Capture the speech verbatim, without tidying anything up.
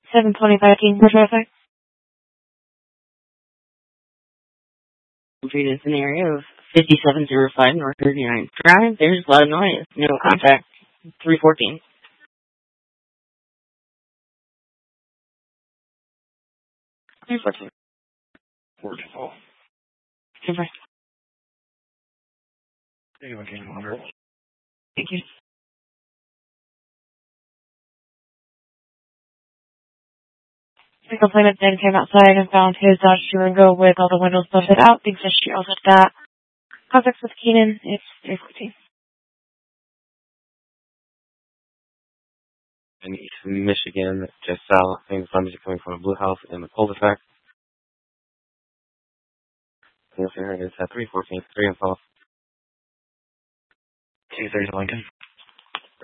seven twenty-five King for traffic. Treated scenario of fifty-seven oh five North thirty-ninth Drive. There's a lot of noise. No contact. three fourteen. three fourteen. Wonderful. Goodbye. Anyone can wonder. Thank you. The complainant then came outside and found his Dodge Durango with all the windows busted out. The existing owner said that. Contact with Keenan, it's three fourteen. In East Michigan, just south, things somebody coming from a blue house in the cul-de-sac. Yes, here it is at three fourteen, three and south. two thirty Lincoln.